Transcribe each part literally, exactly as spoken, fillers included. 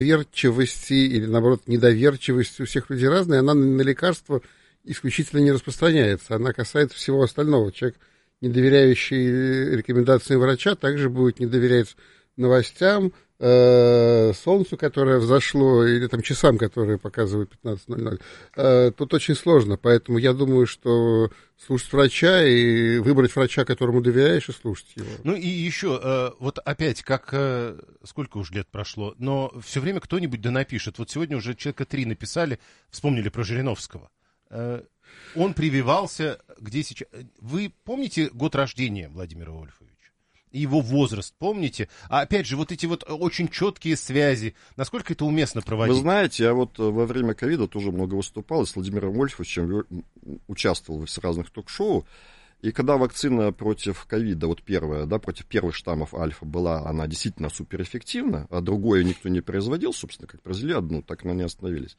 доверчивости или, наоборот, недоверчивости у всех людей разная, она на лекарства исключительно не распространяется, она касается всего остального. Человек, не доверяющий рекомендациям врача, также будет не доверять новостям, э, солнцу, которое взошло, или там часам, которые показывают пятнадцать ноль ноль. Э, тут очень сложно, поэтому я думаю, что слушать врача и выбрать врача, которому доверяешь, и слушать его. Ну и еще, э, вот опять, как, э, сколько уж лет прошло, но все время кто-нибудь да напишет. Вот сегодня уже человека три написали, вспомнили про Жириновского. Э, он прививался, где сейчас... Вы помните год рождения Владимира Вольфовича? Его возраст, помните? А опять же, вот эти вот очень четкие связи, насколько это уместно проводить? Вы знаете, я вот во время ковида тоже много выступал, и с Владимиром Вольфовичем участвовал в разных ток-шоу. И когда вакцина против ковида, вот первая, да, против первых штаммов альфа была, она действительно суперэффективна, а другое никто не производил, собственно, как произвели одну, так на ней остановились.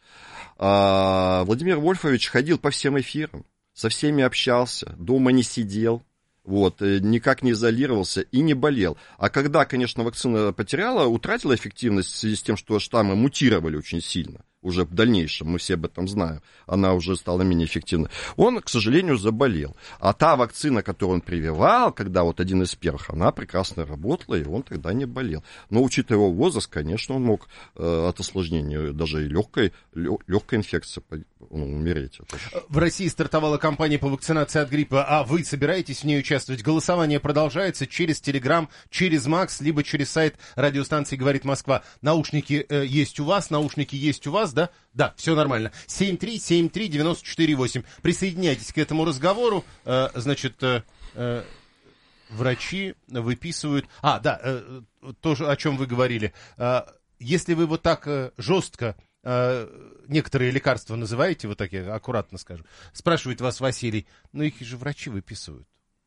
А Владимир Вольфович ходил по всем эфирам, со всеми общался, дома не сидел. Вот, никак не изолировался и не болел. А когда, конечно, вакцина потеряла, утратила эффективность в связи с тем, что штаммы мутировали очень сильно, уже в дальнейшем, мы все об этом знаем, она уже стала менее эффективной, он, к сожалению, заболел. А та вакцина, которую он прививал, когда вот один из первых, она прекрасно работала, и он тогда не болел. Но, учитывая его возраст, конечно, он мог э, от осложнения даже и легкой, легкой инфекции ну, умереть. В России стартовала кампания по вакцинации от гриппа, а вы собираетесь в ней участвовать? Голосование продолжается через Телеграм, через Макс, либо через сайт радиостанции «Говорит Москва». Наушники э, есть у вас, наушники есть у вас, да? Да, все нормально. семь три семь три девять четыре восемь. Присоединяйтесь к этому разговору. Э, значит, э, э, врачи выписывают... А, да, э, то, о чем вы говорили. Э, если вы вот так э, жестко э, некоторые лекарства называете, вот так я аккуратно скажу, спрашивает вас Василий, ну их же врачи выписывают.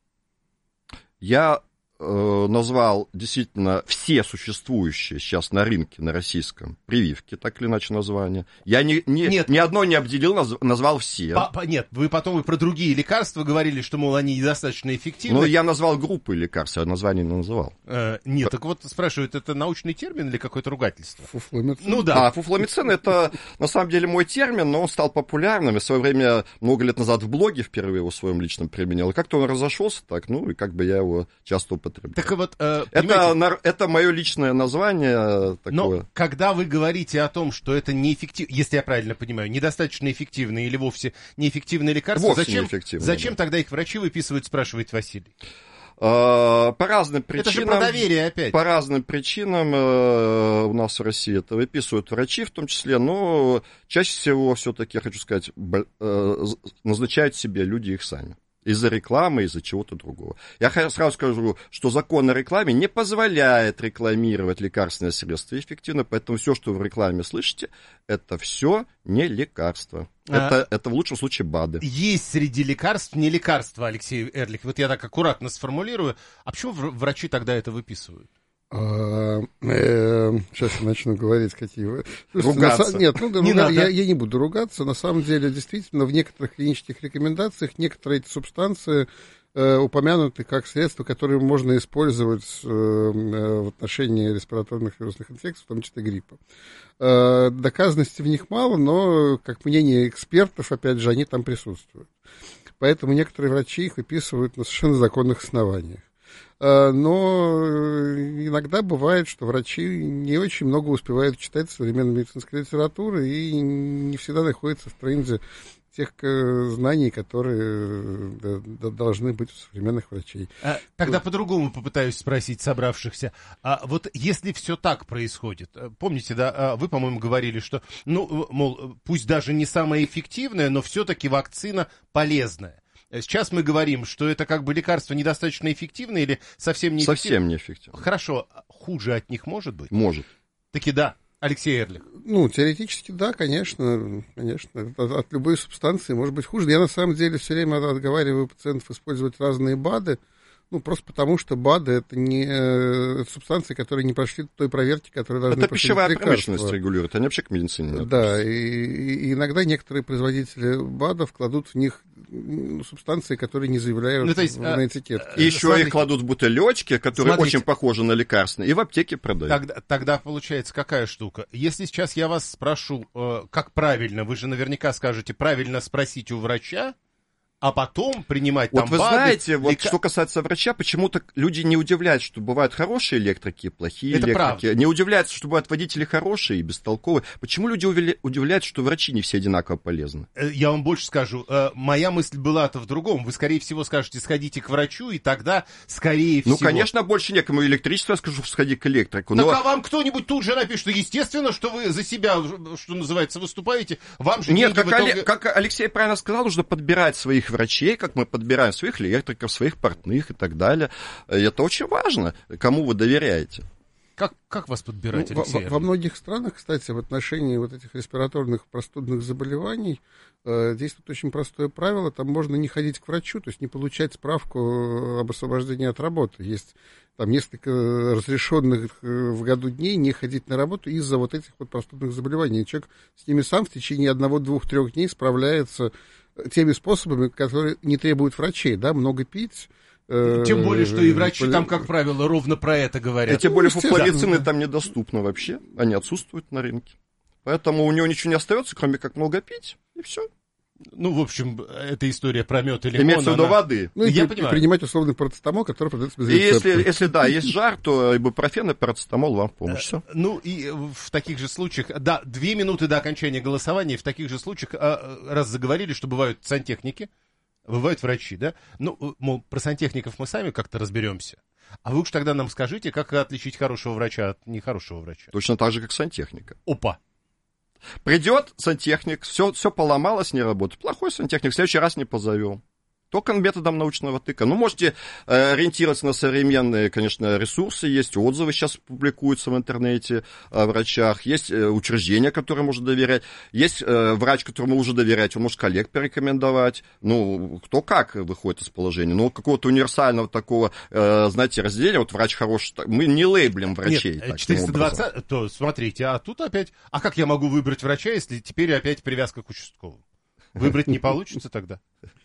Я э, назвал действительно все существующие сейчас на рынке, на российском, прививки, так или иначе название. Я ни, ни, нет, ни одной не обделил, наз, назвал все. По, по, нет, вы потом и про другие лекарства говорили, что, мол, они недостаточно эффективны. Ну, я назвал группы лекарств, а название не называл. Э, нет, так вот спрашивают, это научный термин или какое-то ругательство? Фуфломицин. Ну да. А фуфломицин это на самом деле мой термин, но он стал популярным. И в свое время, много лет назад в блоге впервые его в своем личном применял. И как-то он разошелся так, ну, и как бы я его часто употреблял. Так вот, э, это, это мое личное название такое. Но когда вы говорите о том, что это неэффективно, если я правильно понимаю, недостаточно эффективные или вовсе неэффективные лекарства, вовсе зачем, неэффективные, зачем да. тогда их врачи выписывают, спрашивает Василий? По разным причинам. Это же про доверие опять. По разным причинам э, у нас в России это выписывают врачи в том числе, но чаще всего все-таки, я хочу сказать, э, назначают себе люди их сами. Из-за рекламы, из-за чего-то другого. Я сразу скажу, что закон о рекламе не позволяет рекламировать лекарственные средства эффективно, поэтому все, что вы в рекламе слышите, это все не лекарство. А, это, это в лучшем случае БАДы. Есть среди лекарств не лекарства, Алексей Эрлих. Вот я так аккуратно сформулирую. А почему врачи тогда это выписывают? А, э, сейчас я начну говорить, какие вы... Ругаться. На, нет, ну, не руга... надо. я, я не буду ругаться. На самом деле, действительно, в некоторых клинических рекомендациях некоторые эти субстанции э, упомянуты как средства, которые можно использовать э, в отношении респираторных вирусных инфекций, в том числе гриппа. Э, доказанности в них мало, но, как мнение экспертов, опять же, они там присутствуют. Поэтому некоторые врачи их выписывают на совершенно законных основаниях. Но иногда бывает, что врачи не очень много успевают читать современной медицинской литературы и не всегда находятся в тренде тех знаний, которые должны быть у современных врачей. Тогда по-другому попытаюсь спросить собравшихся. А вот если все так происходит, помните, да, вы, по-моему, говорили, что, ну, мол, пусть даже не самая эффективная, но все-таки вакцина полезная. Сейчас мы говорим, что это как бы лекарство недостаточно эффективное или совсем неэффективное? Совсем неэффективное. Хорошо, хуже от них может быть? Может. Таки да. Алексей Эрлих. Ну, теоретически, да, конечно, конечно. От, от любой субстанции может быть хуже. Я на самом деле все время отговариваю пациентов использовать разные БАДы. Ну, просто потому, что БАДы — это не э, субстанции, которые не прошли той проверки, которые должны Это проходить пищевая лекарства. промышленность регулирует, они вообще к медицине не Да, относятся. и, и иногда некоторые производители БАДов кладут в них субстанции, которые не заявляют ну, то есть, на а, этикетке. И еще смотрите, их кладут в бутылечки, которые смотрите. очень похожи на лекарственные, и в аптеке продают. Тогда, тогда получается какая штука? Если сейчас я вас спрошу, э, как правильно, вы же наверняка скажете, правильно спросить у врача, а потом принимать Вот там вы БАДы, знаете, вот лека... что касается врача, почему-то люди не удивляются, что бывают хорошие электрики, плохие Это электрики. правда. Не удивляются, что бывают водители хорошие и бестолковые. Почему люди увили- удивляются, что врачи не все одинаково полезны? Я вам больше скажу. Э, моя мысль была-то в другом. Вы, скорее всего, скажете, сходите к врачу, и тогда, скорее всего... Ну, конечно, больше некому электричество, я скажу, сходи к электрику. Так Но... а вам кто-нибудь тут же напишет, что естественно, что вы за себя, что называется, выступаете, вам же Нет, деньги как, в итоге... Оле- как Алексей правильно сказал, нужно подбирать своих врачей, как мы подбираем своих электриков, своих портных и так далее. И это очень важно, кому вы доверяете. Как, как вас подбирать, Ну, Алексей? во, во многих странах, кстати, в отношении вот этих респираторных простудных заболеваний э, действует очень простое правило. Там можно не ходить к врачу, то есть не получать справку об освобождении от работы. Есть там несколько разрешенных в году дней не ходить на работу из-за вот этих вот простудных заболеваний. И человек с ними сам в течение одного, двух, трех дней справляется теми способами, которые не требуют врачей, да, много пить. Тем более, что и врачи там, как правило, ровно про это говорят. И тем более, Ну, фуфлорицины там недоступны вообще, они отсутствуют на рынке. Поэтому у него ничего не остается, кроме как много пить, и все. Ну, в общем, это история про мед и лимон. Имеется в виду она... воды. Ну, и Я при, понимаю. принимать условный парацетамол, который продается без И рецепта. если, если да, есть жар, то ибупрофен и парацетамол вам в помощь. Всё. Ну, и в таких же случаях, да, две минуты до окончания голосования, в таких же случаях, раз заговорили, что бывают сантехники, бывают врачи, да? Ну, мол, про сантехников мы сами как-то разберемся. А вы уж тогда нам скажите, как отличить хорошего врача от нехорошего врача. Точно так же, как сантехника. Опа! Придет сантехник, все, все поломалось, не работает. Плохой сантехник, в следующий раз не позовем. Только методом научного тыка. Ну, можете э, ориентироваться на современные, конечно, ресурсы. Есть отзывы сейчас публикуются в интернете о врачах. Есть э, учреждения, которым можно доверять. Есть э, врач, которому уже доверять. Он может коллег порекомендовать. Ну, кто как выходит из положения. Но какого-то универсального такого, э, знаете, разделения. Вот врач хороший. Мы не лейблим врачей. Нет, таким четыреста двадцать, образом. то смотрите, а тут опять... А как я могу выбрать врача, если теперь опять привязка к участковому? Выбрать не получится тогда?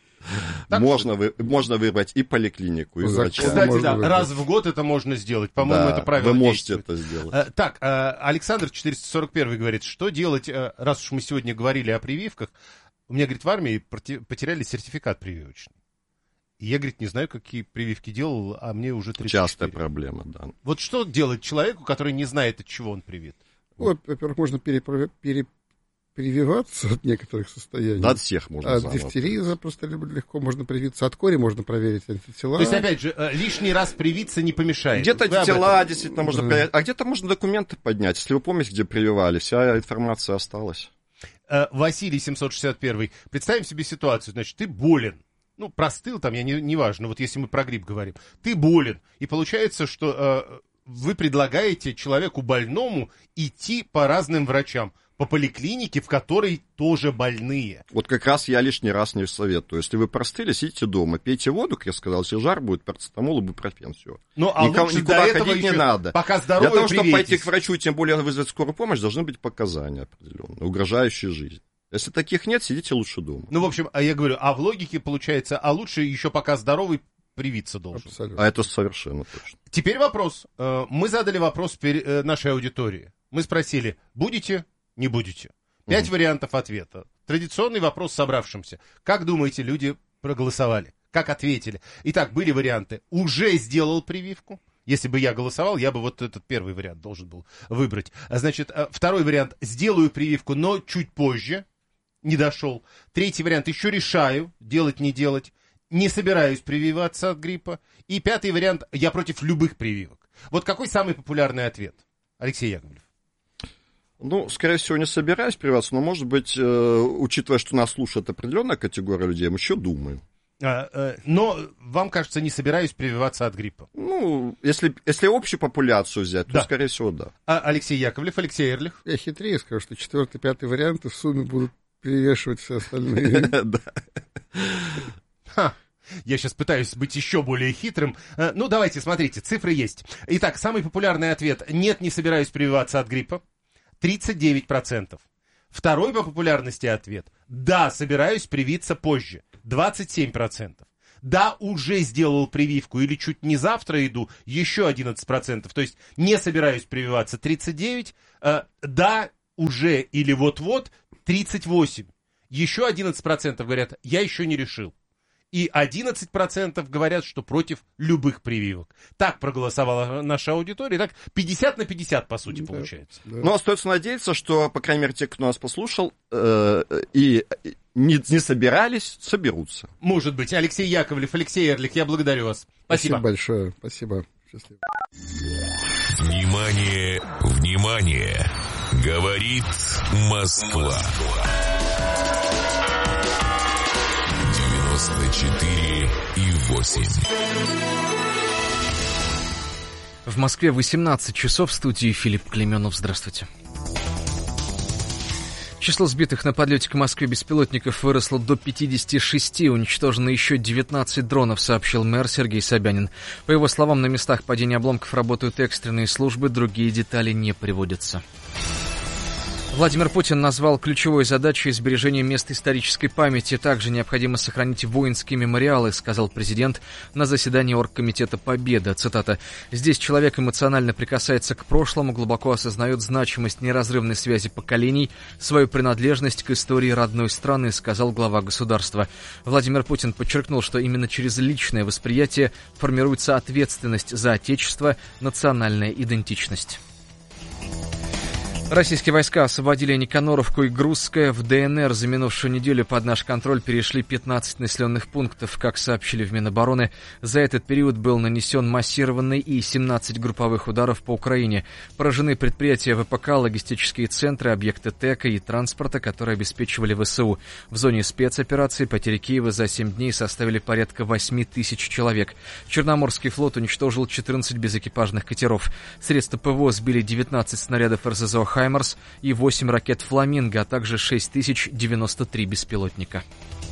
Так можно, вы, можно выбрать и поликлинику, и Закон. врача. Кстати, можно да, выбрать. раз в год это можно сделать. По-моему, Да, это правило вы можете действует. это сделать. Э, Так, э, Александр четыреста сорок один говорит, что делать, э, раз уж мы сегодня говорили о прививках. У меня, говорит, в армии проти- потеряли сертификат прививочный. И я, говорит, не знаю, какие прививки делал, а мне уже тридцать четыре. Частая проблема, да. Вот что делать человеку, который не знает, от чего он привит? Ну, во-первых, можно перепро- пере- прививаться от некоторых состояний. Да, от всех можно От заново. дифтерии запросто легко можно привиться. От кори можно проверить антитела. То есть, опять же, э, лишний раз привиться не помешает. Где-то Вы об тела этом? действительно можно проверять, а где-то можно документы поднять. Если вы помните, где прививали, вся информация осталась. Э, Василий семьсот шестьдесят один. Представим себе ситуацию. Значит, ты болен. Ну, простыл там, я не, не важно, вот если мы про грипп говорим. Ты болен. И получается, что э, вы предлагаете человеку больному идти по разным врачам. По поликлинике, в которой тоже больные. Вот как раз я лишний раз не советую. Если вы простыли, сидите дома, пейте воду, как я сказал, если жар будет, парацетамол, ибупрофен, все. Ну, а Никому- лучше никуда до этого ходить не еще, надо. пока Для здоровы, того, чтобы привейтесь. пойти к врачу, тем более вызвать скорую помощь, должны быть показания определенные, угрожающие жизни. Если таких нет, сидите лучше дома. Ну, в общем, а я говорю, а в логике получается, а лучше еще пока здоровый привиться должен. Абсолютно. А это совершенно точно. Теперь вопрос. Э, Мы задали вопрос пер- э, нашей аудитории. Мы спросили, будете, не будете? Пять Мгм. вариантов ответа. Традиционный вопрос собравшимся. Как думаете, люди проголосовали? Как ответили? Итак, были варианты. Уже сделал прививку. Если бы я голосовал, я бы вот этот первый вариант должен был выбрать. А, Значит, э, второй вариант. Сделаю прививку, но чуть позже. Не дошел. Третий вариант. Еще решаю, делать, не делать. Не собираюсь прививаться от гриппа. И пятый вариант. Я против любых прививок. Вот какой самый популярный ответ? Алексей Яковлев. Ну, скорее всего, не собираюсь прививаться, но, может быть, э, учитывая, что нас слушает определенная категория людей, мы еще думаем. А, э, но вам кажется, не собираюсь прививаться от гриппа. Ну, если, если общую популяцию взять, то, Да. скорее всего, да. А Алексей Яковлев, Алексей Эрлих. Я хитрее скажу, что четвертый, пятый варианты в сумме будут перевешивать все остальные. Да. Ха. Я сейчас пытаюсь быть еще более хитрым. Ну, давайте, смотрите, цифры есть. Итак, самый популярный ответ: нет, не собираюсь прививаться от гриппа. тридцать девять процентов. Второй по популярности ответ: да, собираюсь привиться позже. двадцать семь процентов. Да, уже сделал прививку или чуть не завтра иду, еще одиннадцать процентов. То есть не собираюсь прививаться, тридцать девять процентов. Да, уже или вот-вот, тридцать восемь процентов. Еще одиннадцать процентов говорят, я еще не решил. И одиннадцать процентов говорят, что против любых прививок. Так проголосовала наша аудитория. Так пятьдесят на пятьдесят, по сути, да, получается. Да. Но остается надеяться, что, по крайней мере, те, кто нас послушал, э, и не, не собирались, соберутся. Может быть. Алексей Яковлев, Алексей Эрлих, я благодарю вас. Спасибо. Спасибо большое. Спасибо. Счастливо. Внимание, внимание! Говорит Москва. девяносто четыре и восемь. В Москве восемнадцать часов, в студии Филипп Клейменов. Здравствуйте. Число сбитых на подлете к Москве беспилотников выросло до пятидесяти шести, уничтожено еще девятнадцать дронов, сообщил мэр Сергей Собянин. По его словам, на местах падения обломков работают экстренные службы, другие детали не приводятся. Владимир Путин назвал ключевой задачей сбережение мест исторической памяти. Также необходимо сохранить воинские мемориалы, сказал президент на заседании Оргкомитета Победа. Цитата: «Здесь человек эмоционально прикасается к прошлому, глубоко осознает значимость неразрывной связи поколений, свою принадлежность к истории родной страны», сказал глава государства. Владимир Путин подчеркнул, что именно через личное восприятие формируется ответственность за Отечество, национальная идентичность. Российские войска освободили Никаноровку и Грузское. В ДНР за минувшую неделю под наш контроль перешли пятнадцать населенных пунктов. Как сообщили в Минобороны, за этот период был нанесен массированный и семнадцать групповых ударов по Украине. Поражены предприятия ВПК, логистические центры, объекты ТЭКа и транспорта, которые обеспечивали ВСУ. В зоне спецоперации потери Киева за семь дней составили порядка восемь тысяч человек. Черноморский флот уничтожил четырнадцать безэкипажных катеров. Средства ПВО сбили девятнадцать снарядов РСЗО «Хаймарс» и восемь ракет «Фламинго», а также шесть тысяч девяносто три беспилотника.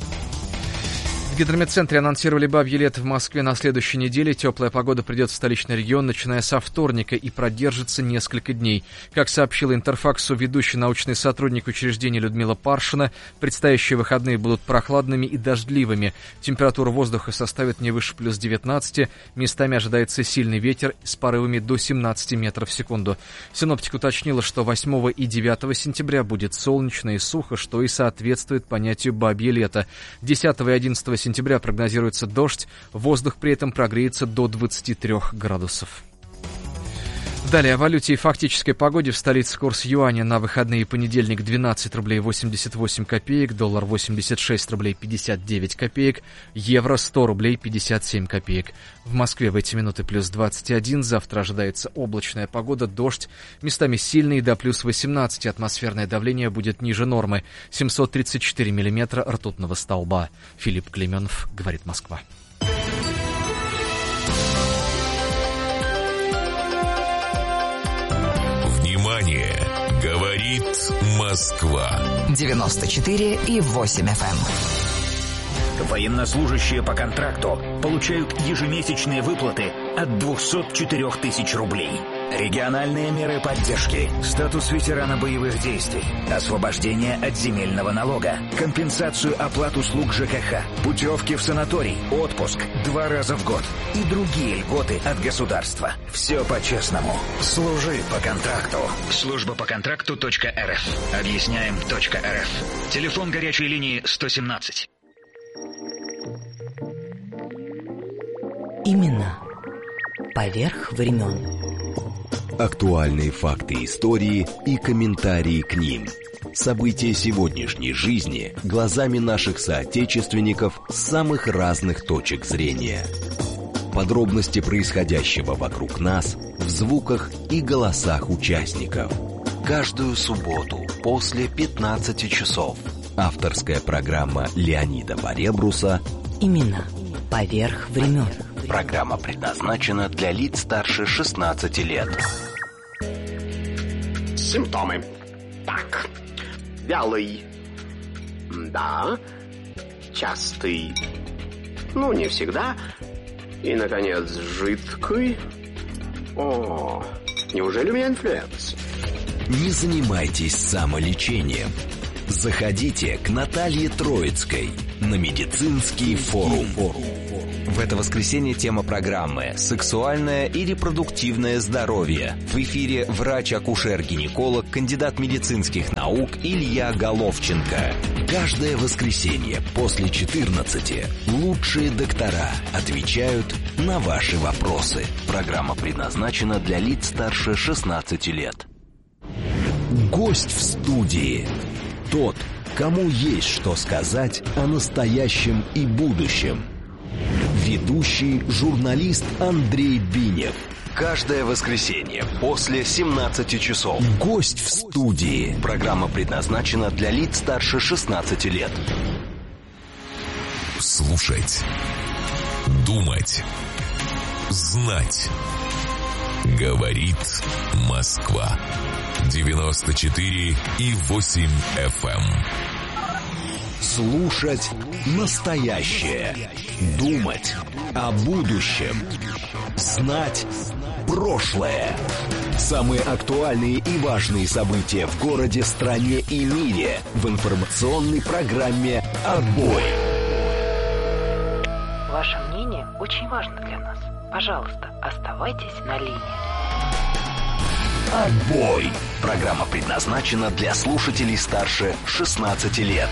В гидрометцентре анонсировали бабье лето в Москве на следующей неделе. Теплая погода придет в столичный регион, начиная со вторника, и продержится несколько дней. Как сообщила Интерфаксу ведущий научный сотрудник учреждения Людмила Паршина, предстоящие выходные будут прохладными и дождливыми. Температура воздуха составит не выше плюс девятнадцати. Местами ожидается сильный ветер с порывами до семнадцати метров в секунду. Синоптик уточнила, что восьмого и девятого сентября будет солнечно и сухо, что и соответствует понятию бабье лето. десятого и одиннадцатого сентября сентября прогнозируется дождь, воздух при этом прогреется до двадцати трёх градусов. Далее о валюте и фактической погоде. В столице курс юаня на выходные: понедельник двенадцать рублей восемьдесят восемь копеек, доллар восемьдесят шесть рублей пятьдесят девять копеек, евро сто рублей пятьдесят семь копеек. В Москве в эти минуты плюс двадцать один, завтра ожидается облачная погода, дождь, местами сильный до плюс восемнадцати, атмосферное давление будет ниже нормы, семьсот тридцать четыре миллиметра ртутного столба. Филипп Клейменов, говорит Москва. Внимание! Говорит Москва. девяносто четыре и восемь эф эм. Военнослужащие по контракту получают ежемесячные выплаты от двухсот четырёх тысяч рублей. Региональные меры поддержки, статус ветерана боевых действий, освобождение от земельного налога, компенсацию оплат услуг ЖКХ, путевки в санаторий, отпуск два раза в год и другие льготы от государства. Все по-честному. Служи по контракту. Служба по контракту точка эр эф. Объясняем точка эр эф. Телефон горячей линии сто семнадцать. Именно поверх времен. Актуальные факты истории и комментарии к ним. События сегодняшней жизни глазами наших соотечественников с самых разных точек зрения. Подробности происходящего вокруг нас в звуках и голосах участников. Каждую субботу после пятнадцати часов. Авторская программа Леонида Поребруса «Именно поверх времен». Программа предназначена для лиц старше шестнадцати лет. Симптомы. Так. Вялый. Да. Частый. Ну, не всегда. И, наконец, жидкий. О, неужели у меня инфлюенс? Не занимайтесь самолечением. Заходите к Наталье Троицкой на медицинский форум. В это воскресенье тема программы «Сексуальное и репродуктивное здоровье». В эфире врач-акушер-гинеколог, кандидат медицинских наук Илья Головченко. Каждое воскресенье после четырнадцати лучшие доктора отвечают на ваши вопросы. Программа предназначена для лиц старше шестнадцати лет. Гость в студии. Тот, кому есть что сказать о настоящем и будущем. Ведущий журналист Андрей Бинев. Каждое воскресенье после семнадцати часов. Гость в студии. Программа предназначена для лиц старше шестнадцати лет. Слушать. Думать. Знать. Говорит Москва. девяносто четыре и восемь эф эм. Слушать настоящее. Думать о будущем. Знать прошлое. Самые актуальные и важные события в городе, стране и мире в информационной программе «Отбой». Ваше мнение очень важно для нас. Пожалуйста, оставайтесь на линии. Отбой. Программа предназначена для слушателей старше шестнадцати лет.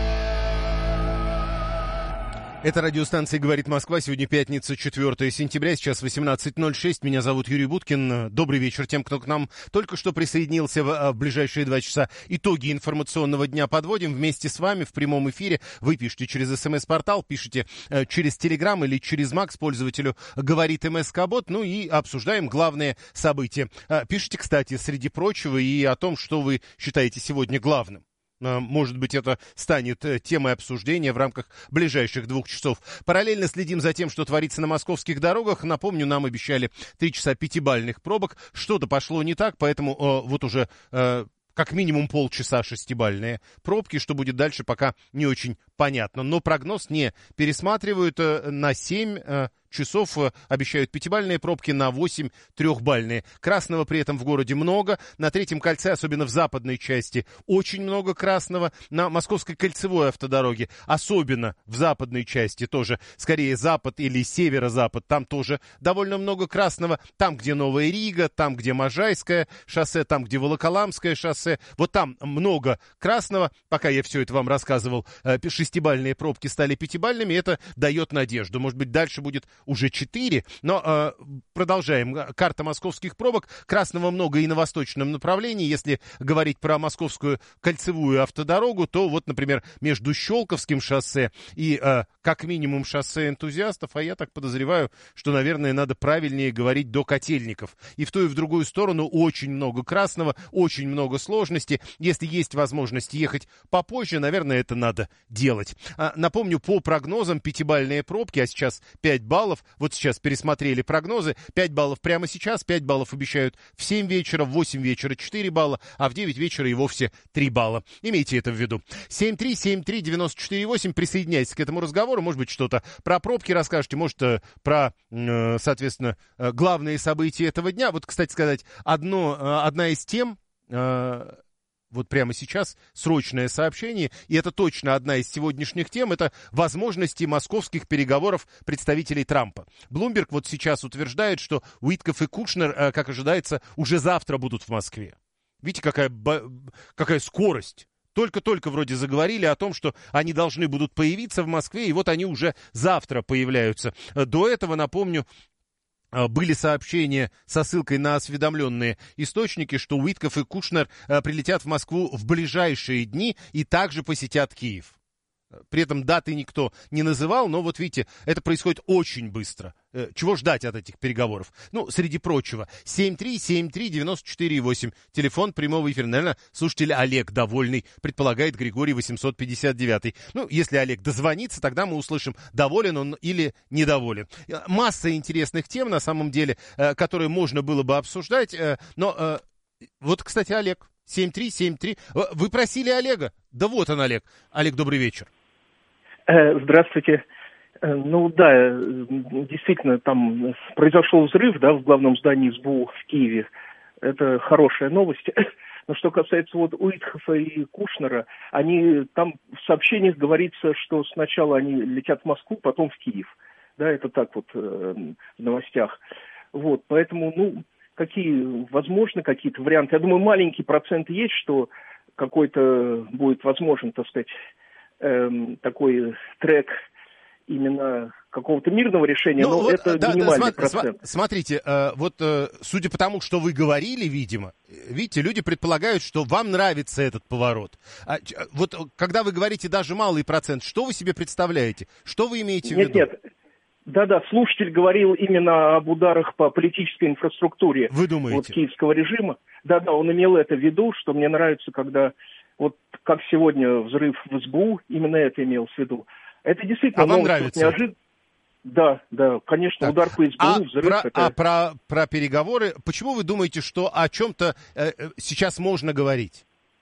Это радиостанция «Говорит Москва». Сегодня пятница, четвёртое сентября, сейчас восемнадцать ноль шесть. Меня зовут Юрий Буткин. Добрый вечер тем, кто к нам только что присоединился в, в ближайшие два часа. Итоги информационного дня подводим вместе с вами в прямом эфире. Вы пишите через СМС-портал, пишите э, через Телеграм или через Макс пользователю «Говорит МСК-бот». Ну и обсуждаем главные события. Э, пишите, кстати, среди прочего и о том, что вы считаете сегодня главным. Может быть, это станет темой обсуждения в рамках ближайших двух часов. Параллельно следим за тем, что творится на московских дорогах. Напомню, нам обещали три часа пятибалльных пробок. Что-то пошло не так, поэтому э, вот уже э, как минимум полчаса шестибалльные пробки. Что будет дальше, пока не очень понятно. Но прогноз не пересматривают. Э, на семь э, часов обещают пятибалльные пробки, на восемь трехбалльные. Красного при этом в городе много. На Третьем кольце, особенно в западной части, очень много красного. На Московской кольцевой автодороге, особенно в западной части, тоже скорее запад или северо-запад, там тоже довольно много красного. Там, где Новая Рига, там, где Можайское шоссе, там, где Волоколамское шоссе, вот там много красного. Пока я все это вам рассказывал, шестибалльные пробки стали пятибалльными, это дает надежду. Может быть, дальше будет уже четыре, но э, продолжаем. Карта московских пробок. Красного много и на восточном направлении. Если говорить про Московскую кольцевую автодорогу, то вот, например, между Щелковским шоссе и э, как минимум шоссе Энтузиастов, а я так подозреваю, что, наверное, надо правильнее говорить до Котельников. И в ту и в другую сторону очень много красного, очень много сложностей. Если есть возможность ехать попозже, наверное, это надо делать. А, напомню, по прогнозам пятибалльные пробки, а сейчас пять баллов. Вот сейчас пересмотрели прогнозы. пять баллов прямо сейчас, пять баллов обещают в семь вечера, в восемь вечера четыре балла, а в девять вечера и вовсе три балла. Имейте это в виду. семь три семь три девять четыре восемь. Присоединяйтесь к этому разговору. Может быть, что-то про пробки расскажете, может, про, соответственно, главные события этого дня. Вот, кстати сказать, одно, одна из тем... Вот прямо сейчас срочное сообщение, и это точно одна из сегодняшних тем, это возможности московских переговоров представителей Трампа. Блумберг вот сейчас утверждает, что Уиткоф и Кушнер, как ожидается, уже завтра будут в Москве. Видите, какая, какая скорость. Только-только вроде заговорили о том, что они должны будут появиться в Москве, и вот они уже завтра появляются. До этого, напомню, были сообщения со ссылкой на осведомленные источники, что Уиткоф и Кушнер прилетят в Москву в ближайшие дни и также посетят Киев. При этом даты никто не называл, но вот видите, это происходит очень быстро. Чего ждать от этих переговоров? Ну, среди прочего, семь три семь три девять четыре восемь, телефон прямого эфира. Наверное, слушатель Олег довольный, предполагает Григорий восемьсот пятьдесят девять. Ну, если Олег дозвонится, тогда мы услышим, доволен он или недоволен. Масса интересных тем, на самом деле, которые можно было бы обсуждать, но вот, кстати, Олег, семь три семь три, вы просили Олега? Да вот он, Олег. Олег, добрый вечер. Здравствуйте. Ну да, действительно, там произошел взрыв, да, в главном здании СБУ в Киеве. Это хорошая новость. Но что касается вот Уитхофа и Кушнера, они там в сообщениях говорится, что сначала они летят в Москву, потом в Киев. Да, это так вот э, в новостях. Вот, поэтому, ну, какие возможны какие-то варианты? Я думаю, маленький процент есть, что какой-то будет возможен, так сказать, э, такой трек именно какого-то мирного решения, ну, но вот, это да, минимальный да, см- процент. Смотрите, э, вот э, судя по тому, что вы говорили, видимо, видите, люди предполагают, что вам нравится этот поворот. А, вот когда вы говорите даже малый процент, что вы себе представляете? Что вы имеете в нет, виду? Нет, да-да, слушатель говорил именно об ударах по политической инфраструктуре вы думаете? Вот, киевского режима. Да-да, он имел это в виду, что мне нравится, когда вот как сегодня взрыв в СБУ, именно это имел в виду. Это действительно а вам нравится? Неожиданно. Да, да, конечно, так. Удар по СБУ, а взрыв. Про, это... А про, про переговоры, почему вы думаете, что о чем-то э, сейчас можно говорить?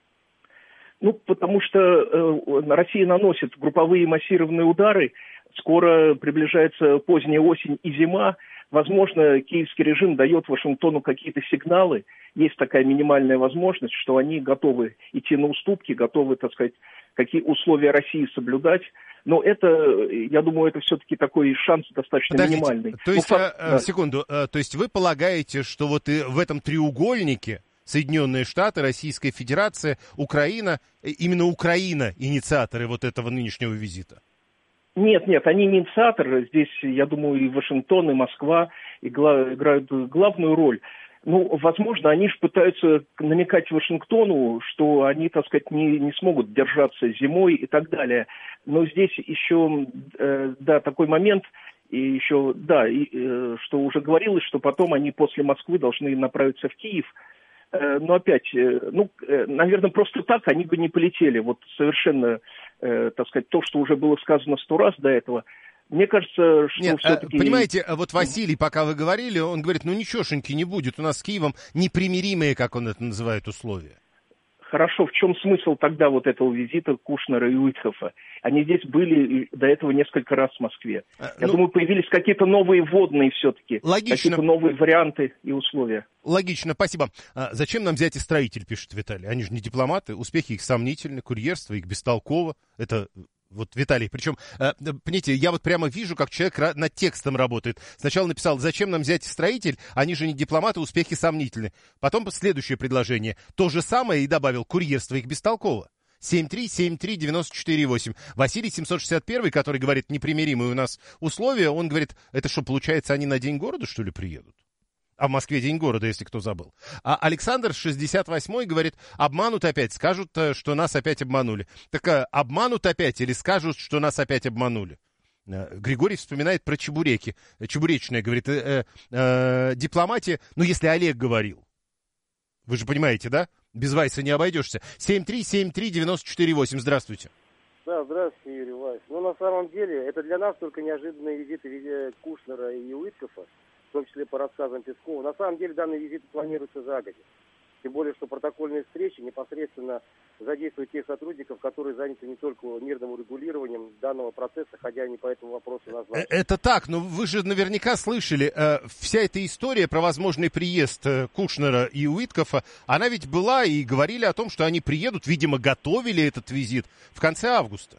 Ну, потому что э, Россия наносит групповые массированные удары, скоро приближается поздняя осень и зима. Возможно, киевский режим дает Вашингтону какие-то сигналы. Есть такая минимальная возможность, что они готовы идти на уступки, готовы, так сказать, какие условия России соблюдать. Но это, я думаю, это все-таки такой шанс достаточно Подождите, минимальный. То есть, ну, факт, да. секунду, то есть вы полагаете, что вот и в этом треугольнике Соединенные Штаты, Российская Федерация, Украина, именно Украина инициаторы вот этого нынешнего визита? Нет, нет, они не инициаторы. Здесь, я думаю, и Вашингтон, и Москва играют главную роль. Ну, возможно, они же пытаются намекать Вашингтону, что они, так сказать, не, не смогут держаться зимой и так далее. Но здесь еще, э, да, такой момент, и еще, да, и, э, что уже говорилось, что потом они после Москвы должны направиться в Киев. Э, но опять, э, ну, э, наверное, просто так они бы не полетели. Вот совершенно, э, так сказать, то, что уже было сказано сто раз до этого. Мне кажется, что Нет, все-таки... Понимаете, вот Василий, пока вы говорили, он говорит, ну ничегошеньки не будет, у нас с Киевом непримиримые, как он это называет, условия. Хорошо, в чем смысл тогда вот этого визита Кушнера и Уитхофа? Они здесь были до этого несколько раз в Москве. Я ну, думаю, появились какие-то новые вводные все-таки. Логично. Какие-то новые варианты и условия. Логично, спасибо. А зачем нам взять и строитель, пишет Виталий? Они же не дипломаты, успехи их сомнительны, курьерство их бестолково. Это... Вот, Виталий, причем, э, понимаете, я вот прямо вижу, как человек над текстом работает. Сначала написал, зачем нам взять строитель, они же не дипломаты, успехи сомнительны. Потом следующее предложение, то же самое, и добавил, курьерство их бестолково. семь три семь три девять четыре восемь. Василий семьсот шестьдесят один, который говорит, непримиримые у нас условия, он говорит, это что, получается, они на День города, что ли, приедут? А в Москве День города, если кто забыл. А Александр шестьдесят восемь говорит, обманут опять, скажут, что нас опять обманули. Так обманут опять или скажут, что нас опять обманули? Григорий вспоминает про чебуреки. Чебуречная, говорит, э, э, дипломатия, ну если Олег говорил. Вы же понимаете, да? Без Вайса не обойдешься. семь три семь три девять четыре восемь, здравствуйте. Да, здравствуйте, Юрий Вайс. Ну, на самом деле, это для нас только неожиданные визиты Кушнера и Уитхофа, в том числе по рассказам Пескова. На самом деле данные визиты планируются загодя. Тем более, что протокольные встречи непосредственно задействуют тех сотрудников, которые заняты не только мирным урегулированием данного процесса, хотя они по этому вопросу назначены. Это так, но вы же наверняка слышали, э, вся эта история про возможный приезд э, Кушнера и Уитхофа, она ведь была, и говорили о том, что они приедут, видимо, готовили этот визит в конце августа.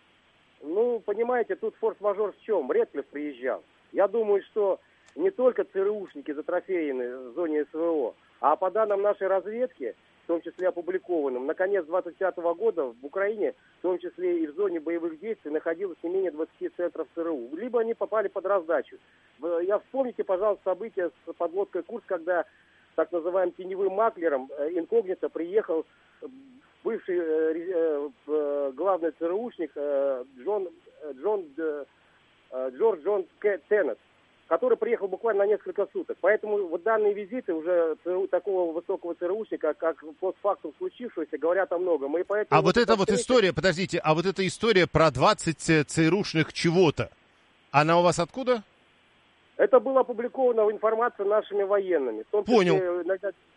Ну, понимаете, тут форс-мажор в чем? Редклифф приезжал. Я думаю, что не только ЦРУшники затрофеены в зоне СВО, а по данным нашей разведки, в том числе опубликованным, на конец двадцать пятого года в Украине, в том числе и в зоне боевых действий, находилось не менее двадцати центров ЦРУ. Либо они попали под раздачу. Я вспомните, пожалуйста, события с подлодкой «Курск», когда так называемым теневым маклером инкогнито приехал бывший э, э, главный ЦРУшник э, Джон, Джон, э, Джордж Джон Теннет, который приехал буквально на несколько суток. Поэтому вот данные визиты уже ЦРУ, такого высокого ЦРУшника, как постфактум случившегося, говорят о многом. И поэтому а вот, вот эта вот встреча... история, подождите, а вот эта история про двадцать ЦРУшных чего-то, она у вас откуда? Это было опубликовано в информации нашими военными. В том числе, Понял. Вот.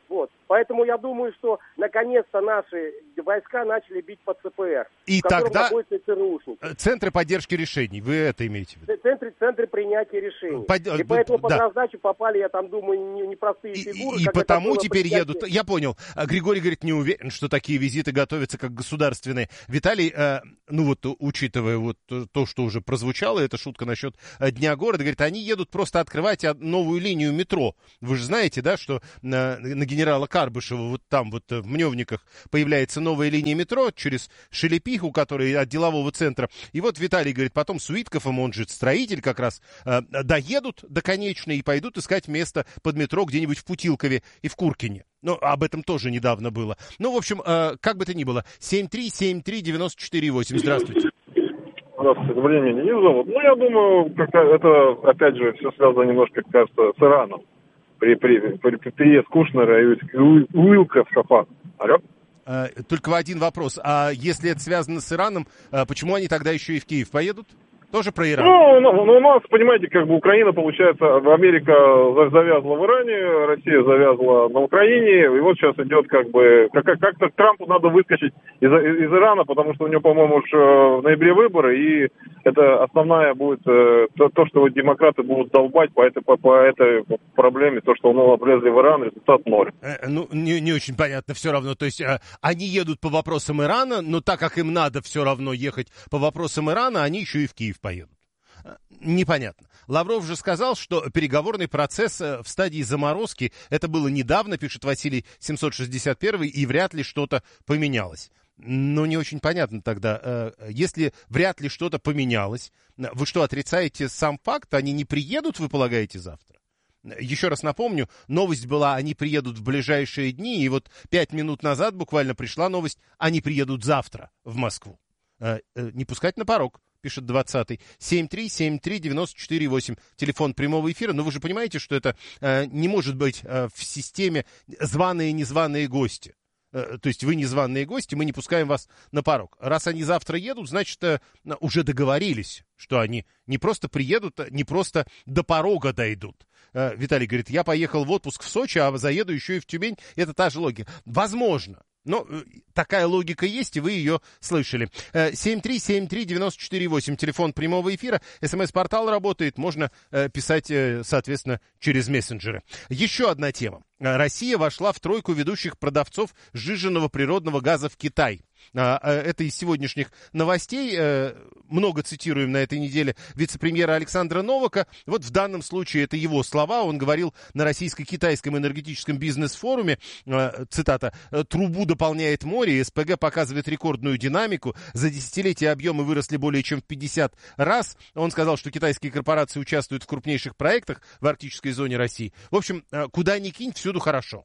Поэтому я думаю, что наконец-то наши войска начали бить по ЦПР, и в котором тогда находятся ЦРУшники. Центры поддержки решений, вы это имеете в виду? Центры, центры принятия решений. Под... И поэтому да. под раздачу попали, я там думаю, непростые и, фигуры. И, и потому теперь едут, я понял, Григорий говорит, не уверен, что такие визиты готовятся как государственные. Виталий, э, ну вот, учитывая вот то, что уже прозвучало, это шутка насчет Дня города, говорит, они едут просто открывать новую линию метро. Вы же знаете, да, что на, на генерала Карбышева вот там вот в Мневниках появляется новая линия метро через Шелепиху, которая от делового центра. И вот Виталий говорит, потом с Уитковым, он же строитель как раз, э, доедут до конечной и пойдут искать место под метро где-нибудь в Путилкове и в Куркине. Ну, об этом тоже недавно было. Ну, в общем, э, как бы то ни было, семь три семь три девяносто четыре восемь. Здравствуйте. Здравствуйте, добрый день, Денис зовут. Ну, я думаю, как, это, опять же, все связано немножко, кажется, с Ираном. При, при, при, при приезд Кушнера и Уилка в Сафан. Алло? Э, только один вопрос. А если это связано с Ираном, э, почему они тогда еще и в Киев поедут? Тоже про Иран? Ну, ну, ну, у нас, понимаете, как бы Украина, получается, Америка завязла в Иране, Россия завязла на Украине, и вот сейчас идет как бы, как- как-то Трампу надо выскочить из, из Ирана, потому что у него, по-моему, уж в ноябре выборы, и это основная будет э, то, то, что вот демократы будут долбать по этой, по, по этой проблеме, то, что ну, облезли в Иран, результат ноль. Э, ну, не, не очень понятно все равно. То есть э, они едут по вопросам Ирана, но так как им надо все равно ехать по вопросам Ирана, они еще и в Киев поедут. Э, непонятно. Лавров же сказал, что переговорный процесс э, в стадии заморозки, это было недавно, пишет Василий семьсот шестьдесят один, и вряд ли что-то поменялось. Но не очень понятно тогда, э, если вряд ли что-то поменялось, вы что, отрицаете сам факт? Они не приедут, вы полагаете, завтра? Еще раз напомню, новость была, они приедут в ближайшие дни, и вот пять минут назад буквально пришла новость, они приедут завтра в Москву. Э, э, не пускать на порог, пишет двадцатый. семь три семь три девяносто четыре восемь, телефон прямого эфира. Но вы же понимаете, что это э, не может быть э, в системе званые и незваные гости. Э, то есть вы незваные гости, мы не пускаем вас на порог. Раз они завтра едут, значит, э, уже договорились, что они не просто приедут, не просто до порога дойдут. Э, Виталий говорит, я поехал в отпуск в Сочи, а заеду еще и в Тюмень. Это та же логика. Возможно. Но э, такая логика есть, и вы ее слышали. Э, семь три семь три девяносто четыре восемь, телефон прямого эфира. СМС-портал работает, можно э, писать, э, соответственно, через мессенджеры. Еще одна тема. Россия вошла в тройку ведущих продавцов сжиженного природного газа в Китай. Это из сегодняшних новостей. Много цитируем на этой неделе вице-премьера Александра Новака. Вот в данном случае это его слова. Он говорил на российско-китайском энергетическом бизнес-форуме, цитата, «Трубу дополняет море, СПГ показывает рекордную динамику. За десятилетие объемы выросли более чем в пятьдесят раз». Он сказал, что китайские корпорации участвуют в крупнейших проектах в арктической зоне России. В общем, куда ни кинь, всюду хорошо.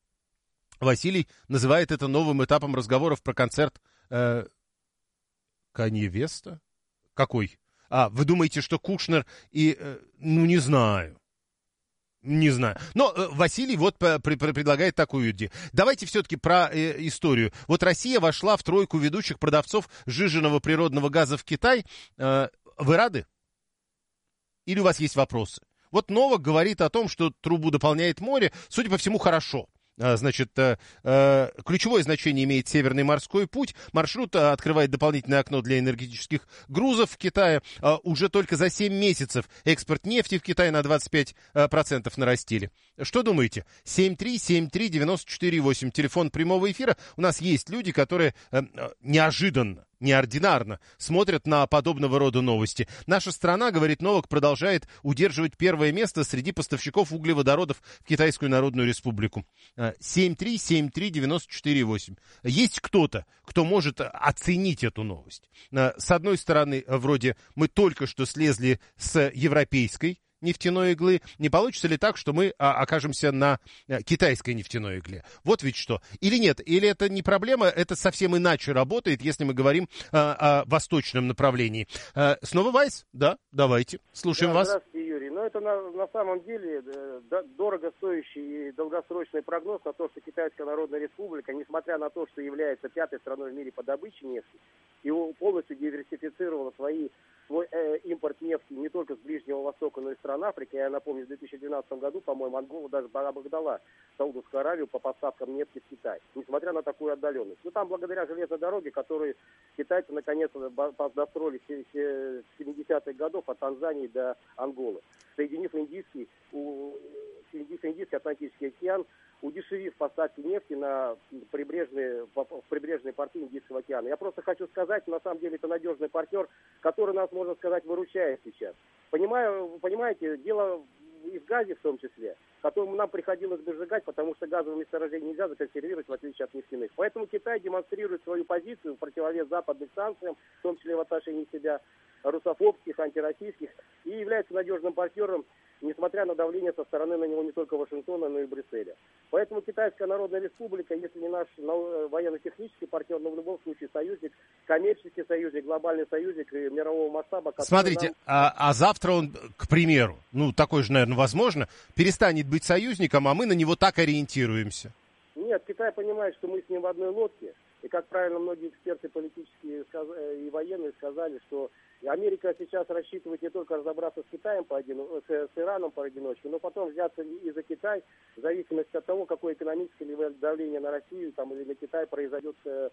Василий называет это новым этапом разговоров про концерт э, Канье Веста. Какой? А, вы думаете, что Кушнер и... Э, ну, не знаю. Не знаю. Но э, Василий вот по, при, предлагает такую идею. Давайте все-таки про э, историю. Вот Россия вошла в тройку ведущих продавцов сжиженного природного газа в Китай. Э, вы рады? Или у вас есть вопросы? Вот Новак говорит о том, что трубу дополняет море. Судя по всему, хорошо. Значит, ключевое значение имеет Северный морской путь. Маршрут открывает дополнительное окно для энергетических грузов в Китае. Уже только за семь месяцев экспорт нефти в Китай на двадцать пять процентов нарастили. Что думаете? семь три семь три девяносто четыре восемь, телефон прямого эфира. У нас есть люди, которые неожиданно, неординарно смотрят на подобного рода новости. Наша страна, говорит Новак, продолжает удерживать первое место среди поставщиков углеводородов в Китайскую Народную Республику. семь три семь три девяносто четыре восемь. Есть кто-то, кто может оценить эту новость? С одной стороны, вроде мы только что слезли с европейской нефтяной иглы, не получится ли так, что мы а, окажемся на а, китайской нефтяной игле? Вот ведь что. Или нет? Или это не проблема, это совсем иначе работает, если мы говорим а, о восточном направлении. А, снова Вайс? Да, давайте, слушаем да, вас. Здравствуйте, Юрий. Ну, это на, на самом деле да, дорого стоящий и долгосрочный прогноз на то, что Китайская Народная Республика, несмотря на то, что является пятой страной в мире по добыче нефти, и полностью диверсифицировала свои свой э, импорт нефти не только с Ближнего Востока, но и стран Африки. Я напомню, в две тысячи двенадцатом году, по-моему, Ангола даже обогнала Саудовскую Аравию по поставкам нефти в Китай, несмотря на такую отдаленность. Ну, там благодаря железной дороге, которую китайцы наконец-то достроили с семидесятых годов от Танзании до Анголы, соединив Индийский, Индийский Атлантический океан, удешевив поставки нефти на прибрежные, в прибрежные порты Индийского океана. Я просто хочу сказать, на самом деле это надежный партнер, который нас, можно сказать, выручает сейчас. Понимаю, вы понимаете, дело и в газе в том числе, которым нам приходилось бы сжигать, потому что газовые месторождения нельзя законсервировать, в отличие от нефтяных. Поэтому Китай демонстрирует свою позицию в противовес западным санкциям, в том числе в отношении себя, русофобских, антироссийских, и является надежным партнером, несмотря на давление со стороны на него не только Вашингтона, но и Брюсселя. Поэтому Китайская Народная Республика, если не наш военно-технический партнер, но в любом случае союзник, коммерческий союзник, глобальный союзник и мирового масштаба. Смотрите, нам... а, а завтра он, к примеру, ну, такой же, наверное, возможно, перестанет быть союзником, а мы на него так ориентируемся. Нет, Китай понимает, что мы с ним в одной лодке. И, как правильно многие эксперты политические и военные сказали, что Америка сейчас рассчитывает не только разобраться с Китаем, поодино... с, с Ираном поодиночке, но потом взяться и за Китай, в зависимости от того, какое экономическое давление на Россию там, или на Китай произойдет,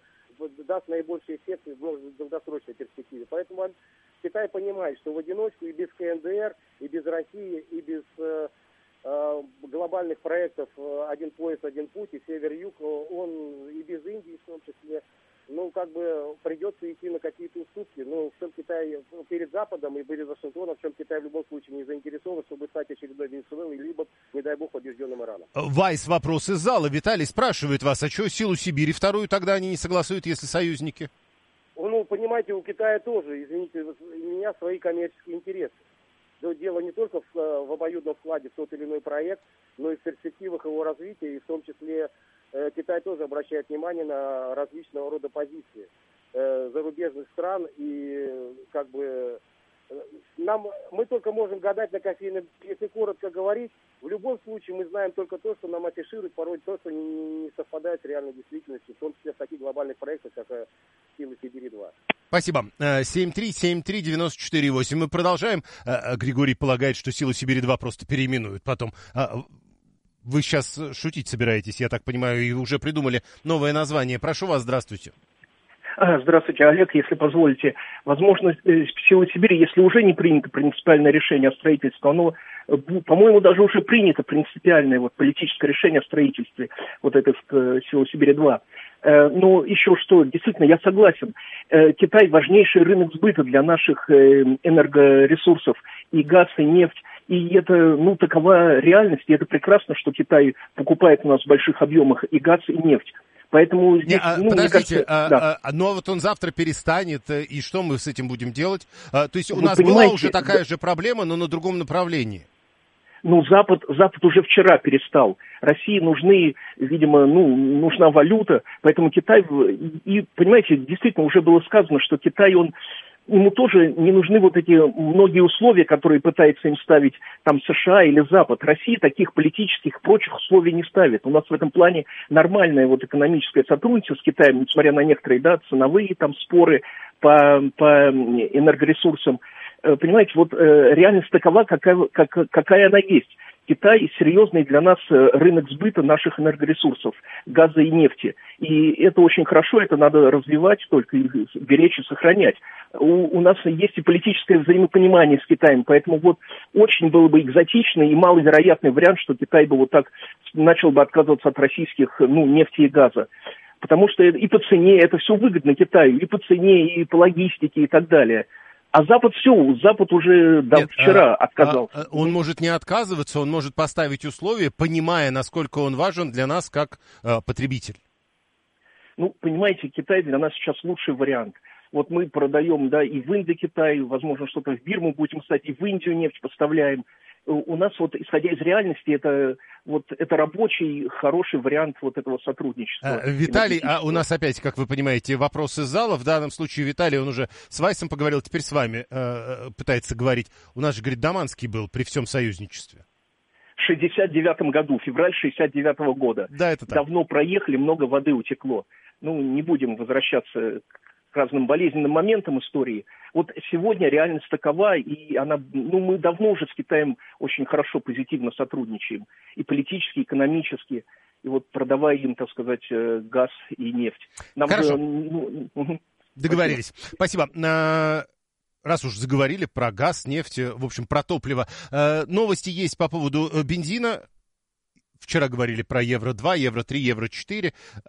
даст наибольший эффект в долгосрочной перспективе. Поэтому Китай понимает, что в одиночку и без КНДР, и без России, и без э, э, глобальных проектов «Один пояс, один путь» и «Север-Юг», он и без Индии в том числе, ну, как бы придется идти на какие-то уступки. Ну, в чем Китай перед Западом и перед Вашингтоном, в чем Китай в любом случае не заинтересован, чтобы стать очередной Венесуэлой, либо, не дай бог, побежденным Ираном. Вайс, вопрос из зала. Виталий спрашивает вас, а что силу Сибири вторую тогда они не согласуют, если союзники? Ну, понимаете, у Китая тоже, извините, у меня свои коммерческие интересы. Но дело не только в, в обоюдном вкладе в тот или иной проект, но и в перспективах его развития, и в том числе Китай тоже обращает внимание на различного рода позиции э, зарубежных стран, и как бы нам, мы только можем гадать на кофейном, если коротко говорить, в любом случае мы знаем только то, что нам афишируют, порой то, что не, не совпадает с реальной действительностью, в том числе в таких глобальных проектах, как «Силы Сибири-два». Спасибо. семь три семь три девять четыре восемь. Мы продолжаем. Григорий полагает, что «Силу Сибири-два» просто переименуют потом. Вы сейчас шутить собираетесь, я так понимаю, и уже придумали новое название. Прошу вас, здравствуйте. Здравствуйте, Олег, если позволите. Возможно, «Силы Сибири», если уже не принято принципиальное решение о строительстве, оно, по-моему, даже уже принято принципиальное вот, политическое решение о строительстве вот этой «Силы Сибири-два». Но еще что, действительно, я согласен. Китай важнейший рынок сбыта для наших энергоресурсов, и газ, и нефть. И это, ну, такова реальность, и это прекрасно, что Китай покупает у нас в больших объемах и газ, и нефть. Поэтому здесь, Не, а, ну, подождите, мне кажется, а, да. а, но вот он завтра перестанет, и что мы с этим будем делать? А, то есть у Вы нас была уже такая да. же проблема, но на другом направлении. Ну, Запад, Запад уже вчера перестал. России нужны, видимо, ну, нужна валюта, поэтому Китай, и, понимаете, действительно уже было сказано, что Китай, он, ему тоже не нужны вот эти многие условия, которые пытается им ставить там США или Запад. Россия таких политических и прочих условий не ставит. У нас в этом плане нормальное вот экономическое сотрудничество с Китаем, несмотря на некоторые, да, ценовые там споры по, по энергоресурсам. Понимаете, вот э, реальность такова, какая, как, какая она есть. Китай серьезный для нас рынок сбыта наших энергоресурсов, газа и нефти. И это очень хорошо, это надо развивать, только беречь и сохранять. У, у нас есть и политическое взаимопонимание с Китаем, поэтому вот очень было бы экзотичный и маловероятный вариант, что Китай бы вот так начал бы отказываться от российских, ну, нефти и газа. Потому что и по цене, это все выгодно Китаю, и по цене, и по логистике, и так далее. А Запад все, Запад уже да, Нет, вчера а, отказался. А, он может не отказываться, он может поставить условия, понимая, насколько он важен для нас как а, потребитель. Ну, понимаете, Китай для нас сейчас лучший вариант. Вот мы продаем, да, и в Индокитай, возможно, что-то в Бирму будем стать, и в Индию нефть поставляем. У нас вот, исходя из реальности, это, вот, это рабочий, хороший вариант вот этого сотрудничества. А, Виталий, а у нас опять, как вы понимаете, вопрос из зала. В данном случае Виталий, он уже с Вайсом поговорил, теперь с вами э, пытается говорить. У нас же, говорит, Даманский был при всем союзничестве. В шестьдесят девятом году, февраль шестьдесят девятого года. Да, это так. Давно проехали, много воды утекло. Ну, не будем возвращаться к разным болезненным моментам истории. Вот сегодня реальность такова, и она, ну, мы давно уже с Китаем очень хорошо, позитивно сотрудничаем. И политически, и экономически, и вот продавая им, так сказать, газ и нефть. Нам Хорошо. же, ну, договорились. Спасибо. Спасибо. Раз уж заговорили про газ, нефть, в общем, про топливо. Новости есть по поводу бензина. Вчера говорили про евро два, евро три, евро четыре.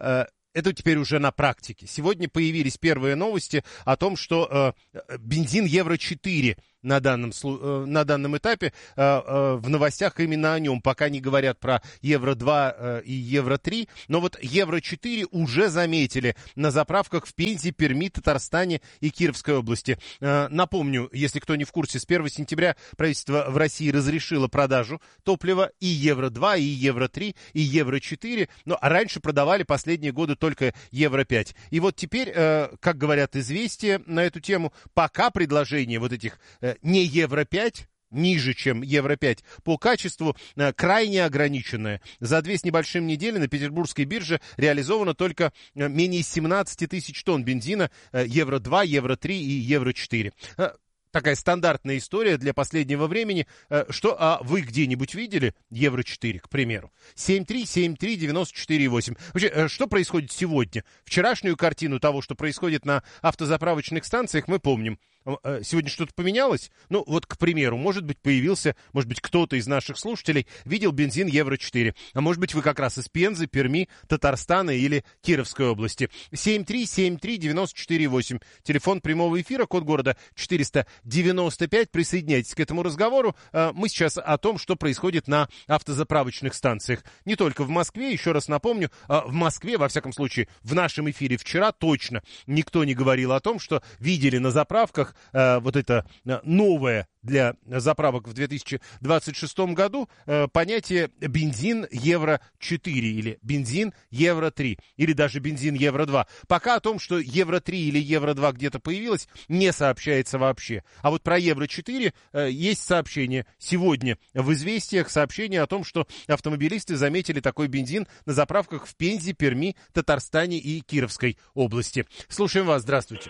Это теперь уже на практике. Сегодня появились первые новости о том, что э, бензин евро четыре на данном, э, на данном этапе, э, э, в новостях именно о нем. Пока не говорят про евро два э, и евро три, но вот евро четыре уже заметили на заправках в Пензе, Перми, Татарстане и Кировской области. Э, напомню, если кто не в курсе, с первого сентября правительство в России разрешило продажу топлива и евро два, и евро три, и евро четыре, но раньше продавали последние годы только только евро пять. И вот теперь, э, как говорят известия на эту тему, пока предложение вот этих э, не евро пять, ниже, чем евро пять, по качеству э, крайне ограниченное. За две с небольшим недели на петербургской бирже реализовано только э, менее семнадцать тысяч тонн бензина э, евро два, евро три и евро четыре. Э, Такая стандартная история для последнего времени. Что, а вы где-нибудь видели евро четыре, к примеру? семь три семь три девять четыре восемь. Вообще, что происходит сегодня? Вчерашнюю картину того, что происходит на автозаправочных станциях, мы помним. Сегодня что-то поменялось? Ну, вот, к примеру, может быть, появился, может быть, кто-то из наших слушателей видел бензин евро четыре. А может быть, вы как раз из Пензы, Перми, Татарстана или Кировской области. семь три семь три девять четыре восемь. Телефон прямого эфира, код города четыреста девяносто пять. Присоединяйтесь к этому разговору. Мы сейчас о том, что происходит на автозаправочных станциях. Не только в Москве, еще раз напомню, в Москве, во всяком случае, в нашем эфире вчера точно никто не говорил о том, что видели на заправках э, вот это новое для заправок в две тысячи двадцать шестом году э, понятие бензин евро четыре или бензин евро три или даже бензин евро два. Пока о том, что евро три или евро два где-то появилось, не сообщается вообще. А вот про евро четыре э, есть сообщение. Сегодня в известиях сообщение о том, что автомобилисты заметили такой бензин на заправках в Пензе, Перми, Татарстане и Кировской области. Слушаем вас. Здравствуйте.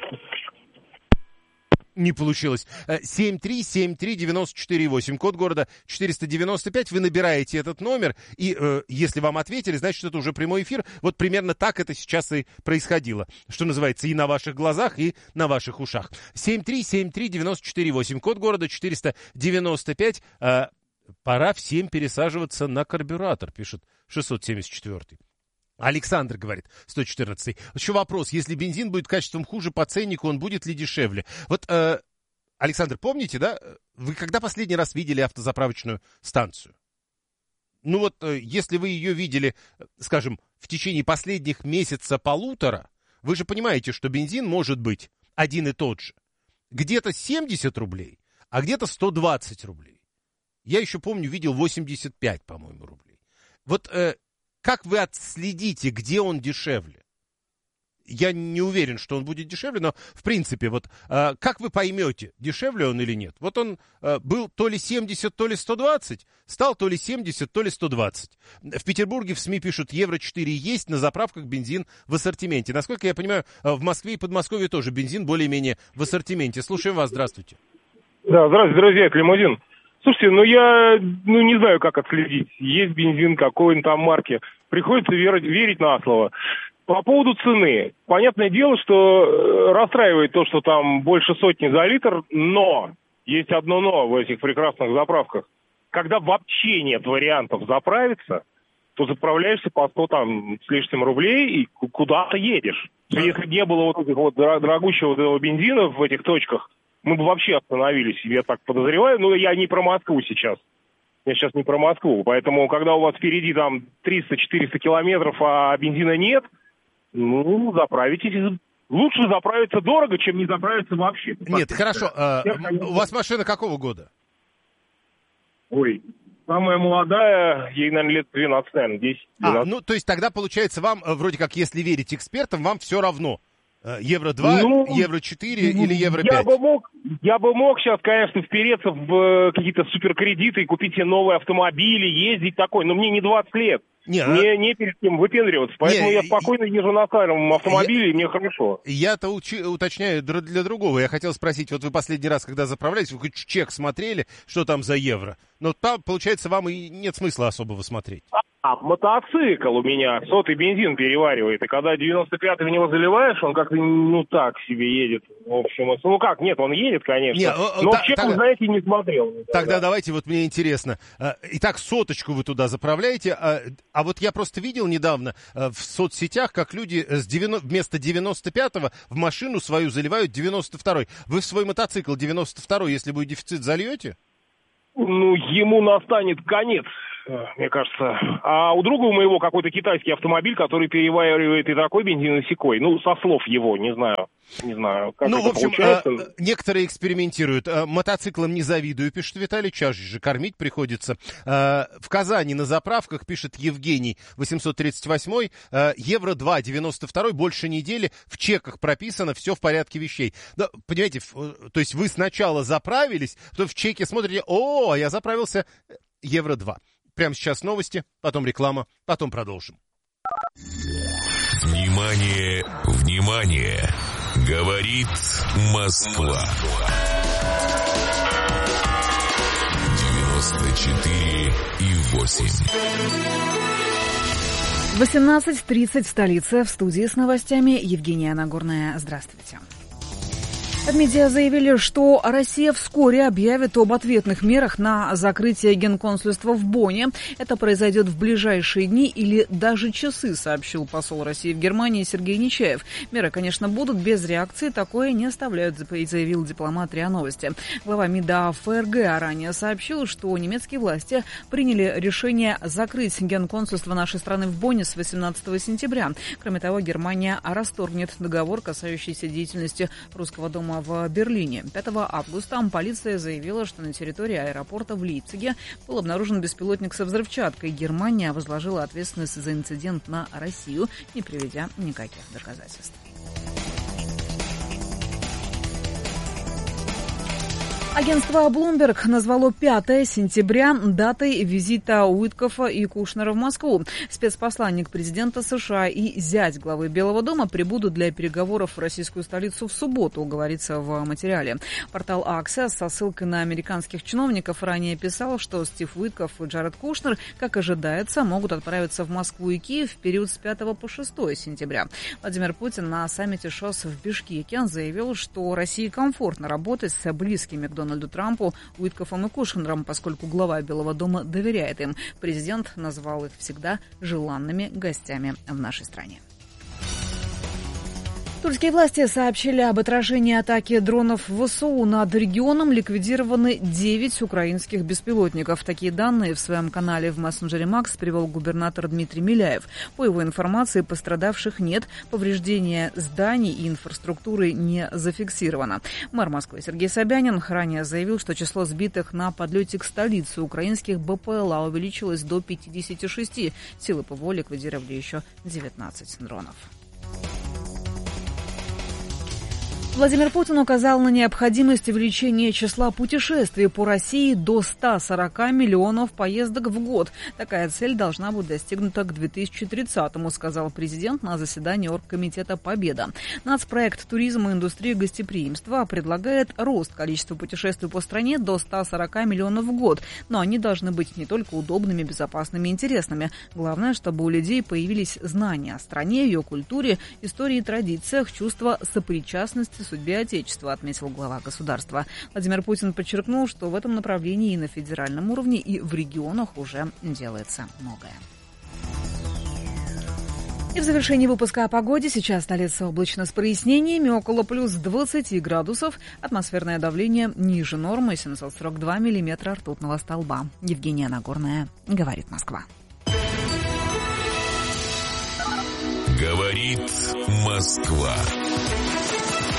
Не получилось. семь три семь три девять четыре восемь, код города четыреста девяносто пять. Вы набираете этот номер, и э, если вам ответили, значит, это уже прямой эфир. Вот примерно так это сейчас и происходило. Что называется, и на ваших глазах, и на ваших ушах. семь три семь три девять четыре восемь, код города четыреста девяносто пять. Э, пора всем пересаживаться на карбюратор, пишет шестьсот семьдесят четвёртый. Александр говорит, сто четырнадцатый. Еще вопрос, если бензин будет качеством хуже по ценнику, он будет ли дешевле? Вот, э, Александр, помните, да, вы когда последний раз видели автозаправочную станцию? Ну вот, э, если вы ее видели, скажем, в течение последних месяца-полутора, вы же понимаете, что бензин может быть один и тот же. Где-то семьдесят рублей, а где-то сто двадцать рублей. Я еще помню, видел восемьдесят пять, по-моему, рублей. Вот... Э, Как вы отследите, где он дешевле? Я не уверен, что он будет дешевле, но, в принципе, вот э, как вы поймете, дешевле он или нет? Вот он э, был то ли семьдесят, то ли сто двадцать, стал то ли семьдесят, то ли сто двадцать. В Петербурге в СМИ пишут, евро четыре есть, на заправках бензин в ассортименте. Насколько я понимаю, в Москве и Подмосковье тоже бензин более-менее в ассортименте. Слушаем вас, здравствуйте. Да, здравствуйте, друзья, это Лимузин. Слушайте, ну я ну, не знаю, как отследить, есть бензин, какой он там марки. Приходится верить, верить на слово. По поводу цены. Понятное дело, что расстраивает то, что там больше сотни за литр, но есть одно но в этих прекрасных заправках. Когда вообще нет вариантов заправиться, то заправляешься по сто там, с лишним рублей и куда-то едешь. Если не было вот этих вот дорогущего вот этого бензина в этих точках, мы бы вообще остановились, я так подозреваю. Но я не про Москву сейчас. Я сейчас не про Москву. Поэтому, когда у вас впереди там триста-четыреста километров, а бензина нет, ну, заправитесь. Лучше заправиться дорого, чем не заправиться вообще. Нет, хорошо. А, у вас машина какого года? Ой, самая молодая, ей, наверное, лет двенадцать, наверное, десять. А, ну, то есть тогда, получается, вам, вроде как, если верить экспертам, вам все равно, Евро два, ну, евро четыре или евро пять? Я бы мог, я бы мог сейчас, конечно, впереться в какие-то суперкредиты и купить себе новые автомобили, ездить такой, но мне не двадцать лет. Не, не, а... не перед кем выпендриваться, поэтому не, я спокойно езжу на старом автомобиле, я... и мне хорошо. Я-то учи... уточняю для другого. Я хотел спросить, вот вы последний раз, когда заправлялись, вы хоть чек смотрели, что там за евро? Но там, получается, вам и нет смысла особого смотреть. А, мотоцикл у меня сотый бензин переваривает, и когда девяносто пятый в него заливаешь, он как-то, ну, так себе едет. В общем, ну как, нет, он едет, конечно, не, но та, чек, та, вы знаете, не смотрел. Тогда, тогда давайте, вот мне интересно. Итак, соточку вы туда заправляете, а, а вот я просто видел недавно в соцсетях, как люди с девяносто, вместо девяносто пятого в машину свою заливают девяносто второй. Вы в свой мотоцикл девяносто второй, если будет дефицит, зальете? Ну, ему настанет конец, мне кажется. А у друга у моего какой-то китайский автомобиль, который переваривает и такой бензин, и сякой. Ну, со слов его, не знаю. Не знаю, как ну, это в общем, получается. А, некоторые экспериментируют. А, мотоциклом не завидую, пишет Виталий, чаще же кормить приходится. А, в Казани на заправках, пишет Евгений, восемьсот тридцать восемь, а, евро два, девяносто второй, больше недели, в чеках прописано, все в порядке вещей. Да, понимаете, то есть вы сначала заправились, потом в чеке смотрите, о, я заправился, евро два. Прямо сейчас новости, потом реклама, потом продолжим. Внимание, внимание! Говорит Москва. девяносто четыре и восемь. восемнадцать тридцать в столице. В студии с новостями Евгения Нагорная. Здравствуйте. В медиа заявили, что Россия вскоре объявит об ответных мерах на закрытие генконсульства в Бонне. Это произойдет в ближайшие дни или даже часы, сообщил посол России в Германии Сергей Нечаев. Меры, конечно, будут без реакции, такое не оставляют, заявил дипломат РИА Новости. Глава МИДа ФРГ ранее сообщил, что немецкие власти приняли решение закрыть генконсульство нашей страны в Бонне с восемнадцатого сентября. Кроме того, Германия расторгнет договор, касающийся деятельности Русского дома в Берлине. пятого августа полиция заявила, что на территории аэропорта в Лейпциге был обнаружен беспилотник со взрывчаткой. Германия возложила ответственность за инцидент на Россию, не приведя никаких доказательств. Агентство Bloomberg назвало пятое сентября датой визита Уиткофа и Кушнера в Москву. Спецпосланник президента США и зять главы Белого дома прибудут для переговоров в российскую столицу в субботу, говорится в материале. Портал Axios со ссылкой на американских чиновников ранее писал, что Стив Уиткоф и Джаред Кушнер, как ожидается, могут отправиться в Москву и Киев в период с пятого по шестое сентября. Владимир Путин на саммите ШОС в Бишкеке заявил, что России комфортно работать с близкими к Дональду Дональду Трампу, Уиткофом и Кушнером, поскольку глава Белого дома доверяет им. Президент назвал их всегда желанными гостями в нашей стране. Тульские власти сообщили об отражении атаки дронов ВСУ над регионом. Ликвидированы девять украинских беспилотников. Такие данные в своем канале в мессенджере Макс привел губернатор Дмитрий Миляев. По его информации, пострадавших нет, повреждения зданий и инфраструктуры не зафиксировано. Мэр Москвы Сергей Собянин ранее заявил, что число сбитых на подлете к столице украинских БПЛА увеличилось до пятидесяти шести. Силы ПВО ликвидировали еще девятнадцать дронов. Владимир Путин указал на необходимость увеличения числа путешествий по России до ста сорока миллионов поездок в год. Такая цель должна быть достигнута к две тысячи тридцатому, сказал президент на заседании Оргкомитета «Победа». Нацпроект «Туризм и индустрия гостеприимства» предлагает рост количества путешествий по стране до ста сорока миллионов в год. Но они должны быть не только удобными, безопасными и интересными. Главное, чтобы у людей появились знания о стране, ее культуре, истории и традициях, чувство сопричастности судьбе Отечества, отметил глава государства. Владимир Путин подчеркнул, что в этом направлении и на федеральном уровне, и в регионах уже делается многое. И в завершении выпуска о погоде. Сейчас столица облачно с прояснениями, около плюс двадцати градусов. Атмосферное давление ниже нормы, семьсот сорок два миллиметра ртутного столба. Евгения Нагорная, говорит Москва. Говорит Москва.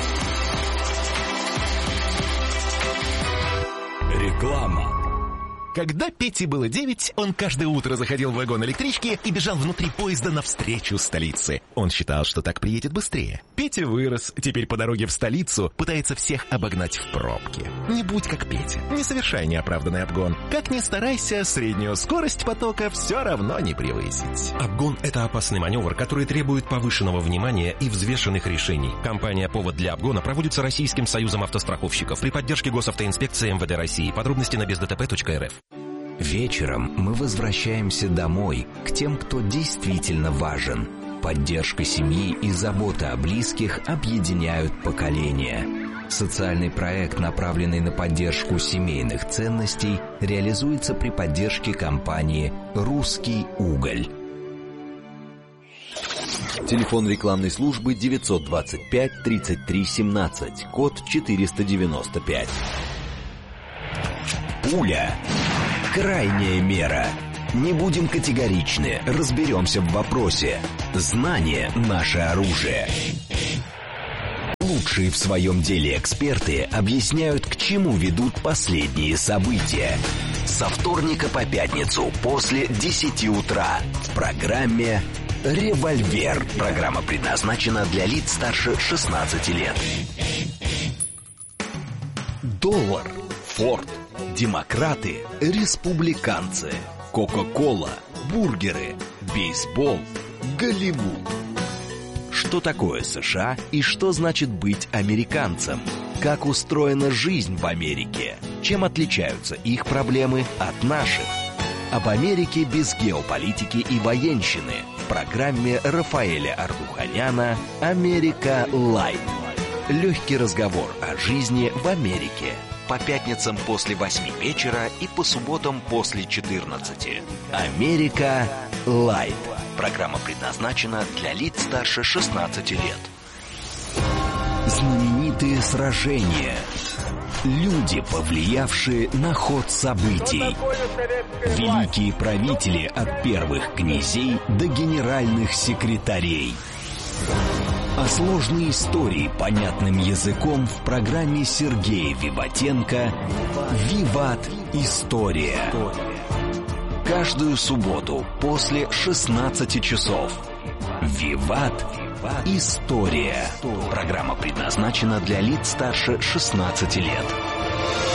Реклама. Когда Пете было девять, он каждое утро заходил в вагон электрички и бежал внутри поезда навстречу столице. Он считал, что так приедет быстрее. Петя вырос, теперь по дороге в столицу пытается всех обогнать в пробке. Не будь как Петя, не совершай неоправданный обгон. Как ни старайся, среднюю скорость потока все равно не превысить. Обгон – это опасный маневр, который требует повышенного внимания и взвешенных решений. Компания «Повод для обгона» проводится Российским союзом автостраховщиков при поддержке Госавтоинспекции эм вэ дэ России. Подробности на без дэ тэ пэ точка эр эф. Вечером мы возвращаемся домой, к тем, кто действительно важен. Поддержка семьи и забота о близких объединяют поколения. Социальный проект, направленный на поддержку семейных ценностей, реализуется при поддержке компании «Русский уголь». Телефон рекламной службы девятьсот двадцать пять тридцать три семнадцать, код четыреста девяносто пять. Пуля. Крайняя мера. Не будем категоричны, разберемся в вопросе. Знание – наше оружие. Лучшие в своем деле эксперты объясняют, к чему ведут последние события. Со вторника по пятницу после десяти утра в программе «Револьвер». Программа предназначена для лиц старше шестнадцати лет. Доллар, Форд, демократы, республиканцы, Кока-кола, бургеры, бейсбол, Голливуд. Что такое США и что значит быть американцем? Как устроена жизнь в Америке? Чем отличаются их проблемы от наших? Об Америке без геополитики и военщины в программе Рафаэля Ардуханяна «Америка Лайт». Легкий разговор о жизни в Америке. По пятницам после восьми вечера и по субботам после четырнадцати. «Америка Лайт». Программа предназначена для лиц старше шестнадцати лет. Знаменитые сражения. Люди, повлиявшие на ход событий. Великие правители от первых князей до генеральных секретарей. О сложной истории понятным языком в программе Сергея Виватенко «Виват. История». Каждую субботу после шестнадцати часов. «Виват. История». Программа предназначена для лиц старше шестнадцати лет.